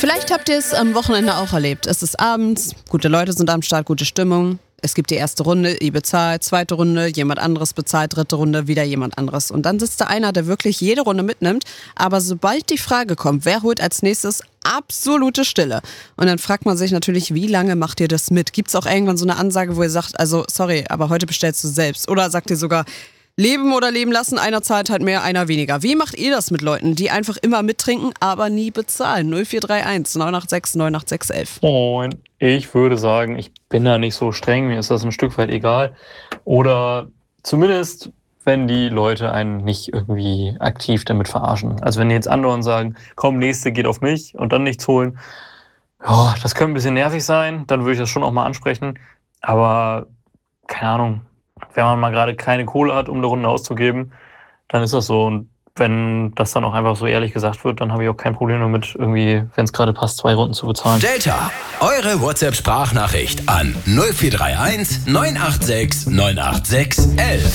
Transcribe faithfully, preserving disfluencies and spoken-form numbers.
Vielleicht habt ihr es am Wochenende auch erlebt. Es ist abends, gute Leute sind am Start, gute Stimmung. Es gibt die erste Runde, ihr bezahlt, zweite Runde, jemand anderes bezahlt, dritte Runde, wieder jemand anderes. Und dann sitzt da einer, der wirklich jede Runde mitnimmt. Aber sobald die Frage kommt, wer holt als nächstes, absolute Stille. Und dann fragt man sich natürlich, wie lange macht ihr das mit? Gibt es auch irgendwann so eine Ansage, wo ihr sagt, also sorry, aber heute bestellst du selbst? Oder sagt ihr sogar, leben oder leben lassen, einer zahlt halt mehr, einer weniger. Wie macht ihr das mit Leuten, die einfach immer mittrinken, aber nie bezahlen? null vier drei eins neun acht sechs neun acht sechs elf. Moin. Ich würde sagen, ich bin da nicht so streng, mir ist das ein Stück weit egal. Oder zumindest, wenn die Leute einen nicht irgendwie aktiv damit verarschen. Also wenn die jetzt andauernd sagen, komm, nächste geht auf mich und dann nichts holen. Ja, das könnte ein bisschen nervig sein, dann würde ich das schon auch mal ansprechen. Aber keine Ahnung, wenn man mal gerade keine Kohle hat, um eine Runde auszugeben, dann ist das so. Und wenn das dann auch einfach so ehrlich gesagt wird, dann habe ich auch kein Problem damit, irgendwie, wenn es gerade passt, zwei Runden zu bezahlen. Delta, eure WhatsApp-Sprachnachricht an null vier drei eins neun acht sechs neun acht sechs elf.